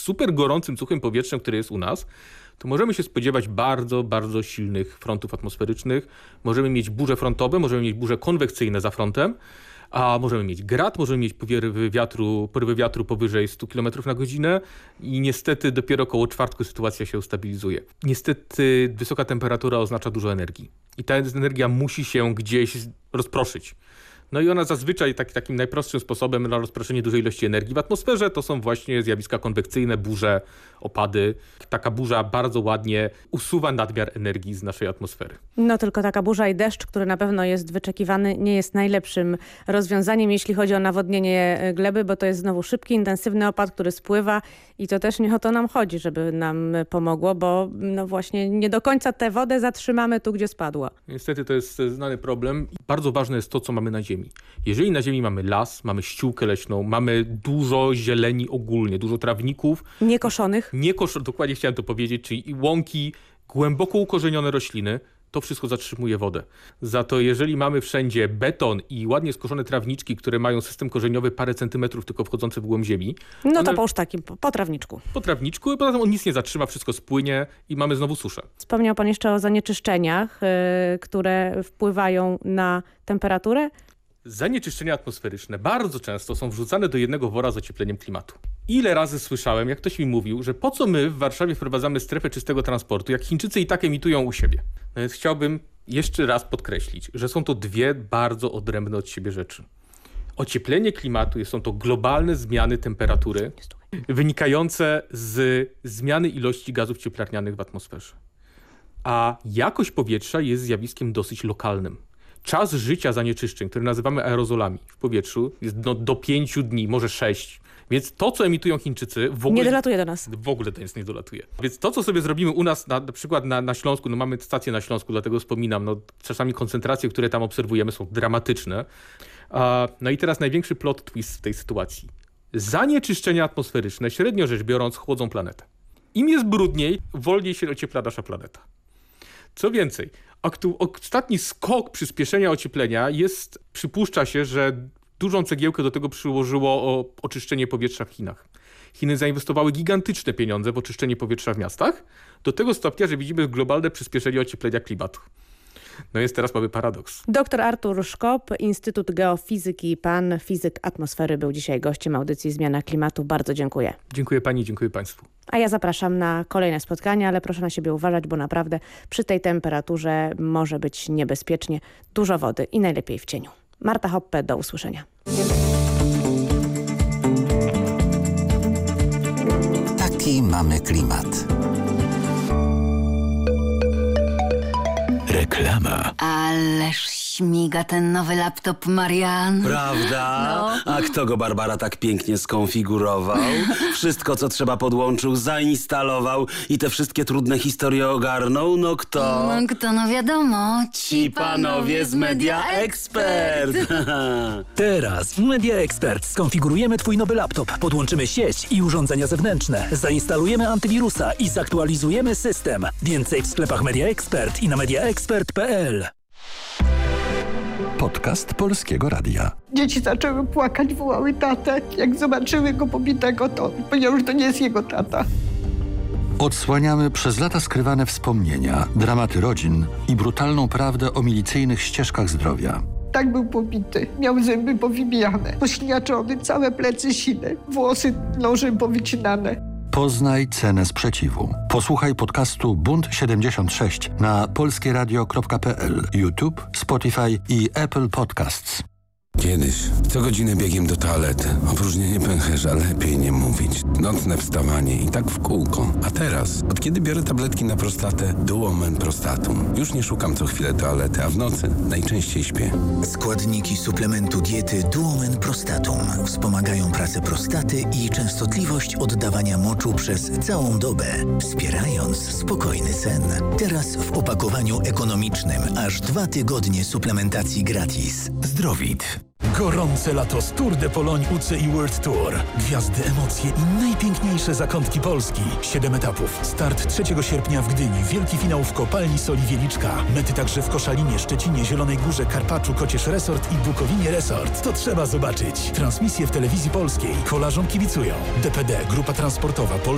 super gorącym, suchym powietrzem, które jest u nas, to możemy się spodziewać bardzo, bardzo silnych frontów atmosferycznych. Możemy mieć burze frontowe, możemy mieć burze konwekcyjne za frontem, a możemy mieć grad, możemy mieć porywy wiatru powyżej 100 km na godzinę i niestety dopiero koło czwartku sytuacja się ustabilizuje. Niestety wysoka temperatura oznacza dużo energii i ta energia musi się gdzieś rozproszyć. No i ona zazwyczaj takim najprostszym sposobem na rozproszenie dużej ilości energii w atmosferze to są właśnie zjawiska konwekcyjne, burze, opady. Taka burza bardzo ładnie usuwa nadmiar energii z naszej atmosfery. No tylko taka burza i deszcz, który na pewno jest wyczekiwany, nie jest najlepszym rozwiązaniem, jeśli chodzi o nawodnienie gleby, bo to jest znowu szybki, intensywny opad, który spływa i to też nie o to nam chodzi, żeby nam pomogło, bo no właśnie nie do końca tę wodę zatrzymamy tu, gdzie spadła. Niestety to jest znany problem. Bardzo ważne jest to, co mamy na ziemi. Jeżeli na ziemi mamy las, mamy ściółkę leśną, mamy dużo zieleni ogólnie, dużo trawników. Niekoszonych. Dokładnie chciałem to powiedzieć, czyli łąki, głęboko ukorzenione rośliny, to wszystko zatrzymuje wodę. Za to jeżeli mamy wszędzie beton i ładnie skoszone trawniczki, które mają system korzeniowy parę centymetrów tylko wchodzący w głąb ziemi. No to połóż takim, po trawniczku. Po trawniczku, poza tym on nic nie zatrzyma, wszystko spłynie i mamy znowu suszę. Wspomniał pan jeszcze o zanieczyszczeniach, które wpływają na temperaturę. Zanieczyszczenia atmosferyczne bardzo często są wrzucane do jednego wora z ociepleniem klimatu. Ile razy słyszałem, jak ktoś mi mówił, że po co my w Warszawie wprowadzamy strefę czystego transportu, jak Chińczycy i tak emitują u siebie. No więc chciałbym jeszcze raz podkreślić, że są to dwie bardzo odrębne od siebie rzeczy. Ocieplenie klimatu są to globalne zmiany temperatury wynikające z zmiany ilości gazów cieplarnianych w atmosferze. A jakość powietrza jest zjawiskiem dosyć lokalnym. Czas życia zanieczyszczeń, które nazywamy aerozolami w powietrzu, jest do 5 dni, może 6. Więc to, co emitują Chińczycy, w ogóle nie dolatuje do nas. W ogóle to nie dolatuje. Więc to, co sobie zrobimy u nas, na przykład na Śląsku, no mamy stację na Śląsku, dlatego wspominam, no czasami koncentracje, które tam obserwujemy, są dramatyczne. No i teraz największy plot twist w tej sytuacji. Zanieczyszczenia atmosferyczne, średnio rzecz biorąc, chłodzą planetę. Im jest brudniej, wolniej się ociepla nasza planeta. Co więcej, ostatni skok przyspieszenia ocieplenia przypuszcza się, że dużą cegiełkę do tego przyłożyło oczyszczenie powietrza w Chinach. Chiny zainwestowały gigantyczne pieniądze w oczyszczenie powietrza w miastach, do tego stopnia, że widzimy globalne przyspieszenie ocieplenia klimatu. No jest teraz mamy paradoks. Dr Artur Szkop, Instytut Geofizyki, pan fizyk atmosfery, był dzisiaj gościem audycji Zmiana Klimatu. Bardzo dziękuję. Dziękuję pani, dziękuję państwu. A ja zapraszam na kolejne spotkania, ale proszę na siebie uważać, bo naprawdę przy tej temperaturze może być niebezpiecznie. Dużo wody i najlepiej w cieniu. Marta Hoppe, do usłyszenia. Taki mamy klimat. Reklama. Ależ śmiga ten nowy laptop, Marian. Prawda? No. A kto go, Barbara, tak pięknie skonfigurował? Wszystko, co trzeba, podłączył, zainstalował i te wszystkie trudne historie ogarnął? No kto? No wiadomo. Ci panowie z Media Expert. Teraz w Media Expert skonfigurujemy twój nowy laptop, podłączymy sieć i urządzenia zewnętrzne, zainstalujemy antywirusa i zaktualizujemy system. Więcej w sklepach Media Expert i na mediaexpert.pl. Podcast Polskiego Radia. Dzieci zaczęły płakać, wołały tatę. Jak zobaczyły go pobitego, to powiedziały, że to nie jest jego tata. Odsłaniamy przez lata skrywane wspomnienia, dramaty rodzin i brutalną prawdę o milicyjnych ścieżkach zdrowia. Tak był pobity. Miał zęby powybijane, pośniaczony, całe plecy sine, włosy nożem powycinane. Poznaj cenę sprzeciwu. Posłuchaj podcastu Bunt 76 na polskieradio.pl, YouTube, Spotify i Apple Podcasts. Kiedyś, co godzinę biegiem do toalety. Opróżnienie pęcherza, lepiej nie mówić. Nocne wstawanie i tak w kółko. A teraz, od kiedy biorę tabletki na prostatę Duomen Prostatum, już nie szukam co chwilę toalety, a w nocy najczęściej śpię. Składniki suplementu diety Duomen Prostatum wspomagają pracę prostaty i częstotliwość oddawania moczu przez całą dobę, wspierając spokojny sen. Teraz w opakowaniu ekonomicznym, aż 2 tygodnie suplementacji gratis. Zdrowit. Gorące lato z Tour de Pologne UCI World Tour. Gwiazdy, emocje i najpiękniejsze zakątki Polski. 7 etapów. Start 3 sierpnia w Gdyni. Wielki finał w Kopalni Soli Wieliczka. Mety także w Koszalinie, Szczecinie, Zielonej Górze, Karpaczu, Kocież Resort i Bukowinie Resort. To trzeba zobaczyć. Transmisje w Telewizji Polskiej. Kolarzom kibicują. DPD, Grupa Transportowa